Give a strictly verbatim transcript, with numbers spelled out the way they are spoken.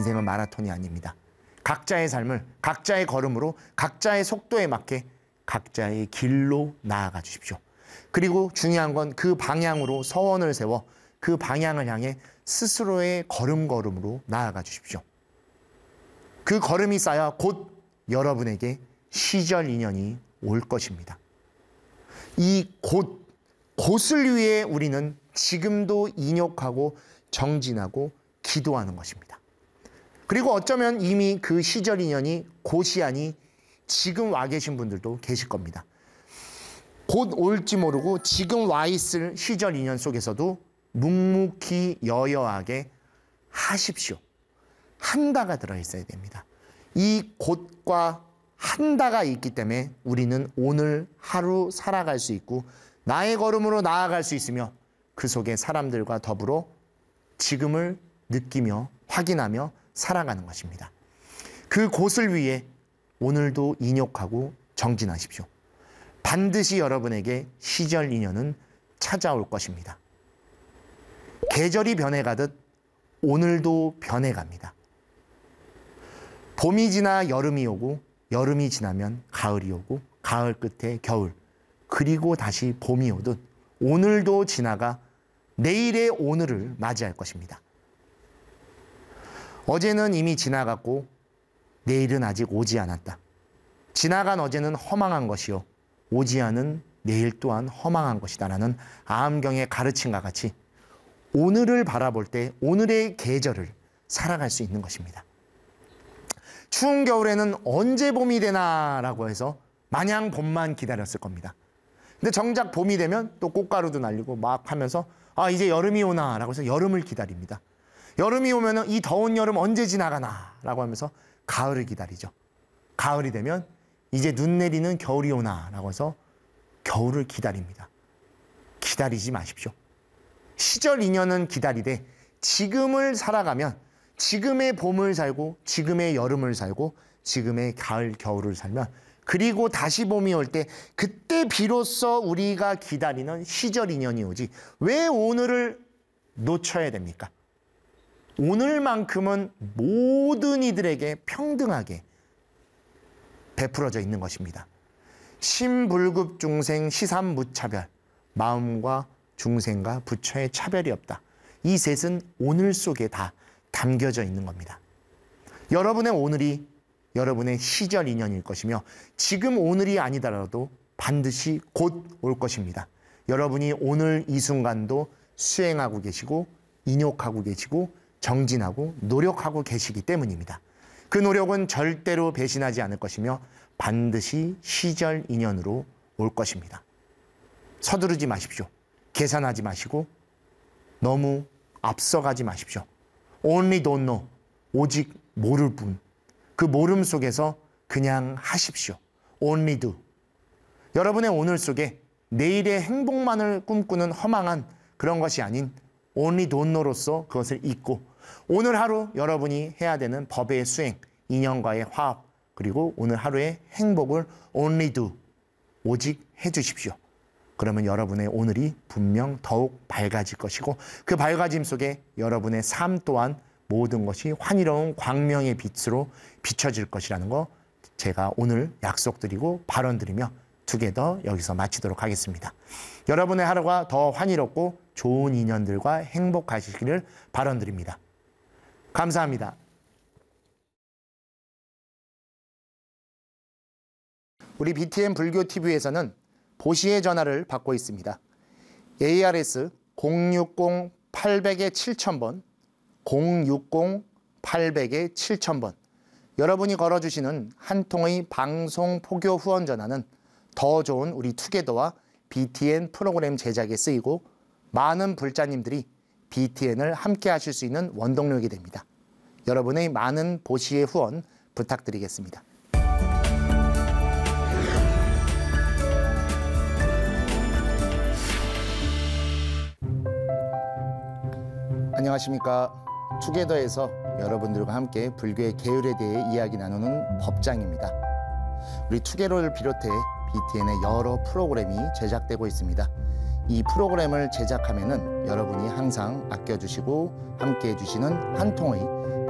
인생은 마라톤이 아닙니다. 각자의 삶을 각자의 걸음으로 각자의 속도에 맞게 각자의 길로 나아가 주십시오. 그리고 중요한 건 그 방향으로 서원을 세워 그 방향을 향해 스스로의 걸음걸음으로 나아가 주십시오. 그 걸음이 쌓여 곧 여러분에게 시절 인연이 올 것입니다. 이 곧, 곧을 위해 우리는 지금도 인욕하고 정진하고 기도하는 것입니다. 그리고 어쩌면 이미 그 시절 인연이 곧이 아니 지금 와 계신 분들도 계실 겁니다. 곧 올지 모르고 지금 와 있을 시절 인연 속에서도 묵묵히 여여하게 하십시오. 한다가 들어있어야 됩니다. 이 곧과 한다가 있기 때문에 우리는 오늘 하루 살아갈 수 있고 나의 걸음으로 나아갈 수 있으며 그 속에 사람들과 더불어 지금을 느끼며 확인하며 살아가는 것입니다. 그 곧을 위해 오늘도 인욕하고 정진하십시오. 반드시 여러분에게 시절 인연은 찾아올 것입니다. 계절이 변해가듯 오늘도 변해갑니다. 봄이 지나 여름이 오고 여름이 지나면 가을이 오고 가을 끝에 겨울 그리고 다시 봄이 오듯 오늘도 지나가 내일의 오늘을 맞이할 것입니다. 어제는 이미 지나갔고 내일은 아직 오지 않았다. 지나간 어제는 허망한 것이요 오지 않은 내일 또한 허망한 것이다라는 아함경의 가르침과 같이 오늘을 바라볼 때 오늘의 계절을 살아갈 수 있는 것입니다. 추운 겨울에는 언제 봄이 되나라고 해서 마냥 봄만 기다렸을 겁니다. 근데 정작 봄이 되면 또 꽃가루도 날리고 막 하면서 아 이제 여름이 오나라고 해서 여름을 기다립니다. 여름이 오면은 이 더운 여름 언제 지나가나라고 하면서 가을을 기다리죠. 가을이 되면 이제 눈 내리는 겨울이 오나라고 해서 겨울을 기다립니다. 기다리지 마십시오. 시절 인연은 기다리되 지금을 살아가면 지금의 봄을 살고 지금의 여름을 살고 지금의 가을 겨울을 살면 그리고 다시 봄이 올 때 그때 비로소 우리가 기다리는 시절 인연이 오지 왜 오늘을 놓쳐야 됩니까? 오늘만큼은 모든 이들에게 평등하게 베풀어져 있는 것입니다. 신불급 중생 시삼무차별 마음과 중생과 부처의 차별이 없다. 이 셋은 오늘 속에 다 담겨져 있는 겁니다. 여러분의 오늘이 여러분의 시절 인연일 것이며 지금 오늘이 아니더라도 반드시 곧 올 것입니다. 여러분이 오늘 이 순간도 수행하고 계시고 인욕하고 계시고 정진하고 노력하고 계시기 때문입니다. 그 노력은 절대로 배신하지 않을 것이며 반드시 시절 인연으로 올 것입니다. 서두르지 마십시오. 계산하지 마시고 너무 앞서가지 마십시오. Only don't know. 오직 모를 뿐. 그 모름 속에서 그냥 하십시오. Only do. 여러분의 오늘 속에 내일의 행복만을 꿈꾸는 허망한 그런 것이 아닌 Only don't know로서 그것을 잊고 오늘 하루 여러분이 해야 되는 법의 수행, 인연과의 화합, 그리고 오늘 하루의 행복을 only do, 오직 해주십시오. 그러면 여러분의 오늘이 분명 더욱 밝아질 것이고 그 밝아짐 속에 여러분의 삶 또한 모든 것이 환희로운 광명의 빛으로 비춰질 것이라는 거 제가 오늘 약속드리고 발언드리며 투게더 여기서 마치도록 하겠습니다. 여러분의 하루가 더 환희롭고 좋은 인연들과 행복하시기를 발언드립니다. 감사합니다. 우리 비티엔 불교티비에서는 보시의 전화를 받고 있습니다. 에이아르에스 공육공 팔백 칠천 번, 공육공 팔백 칠천 번. 여러분이 걸어주시는 한 통의 방송 포교 후원 전화는 더 좋은 우리 투게더와 비티엔 프로그램 제작에 쓰이고 많은 불자님들이 비티엔을 함께 하실 수 있는 원동력이 됩니다. 여러분의 많은 보시의 후원 부탁드리겠습니다. 안녕하십니까. 투게더에서 여러분들과 함께 불교의 계율에 대해 이야기 나누는 법장입니다. 우리 투게더를 비롯해 비티엔의 여러 프로그램이 제작되고 있습니다. 이 프로그램을 제작하면은 여러분이 항상 아껴주시고 함께 해주시는 한 통의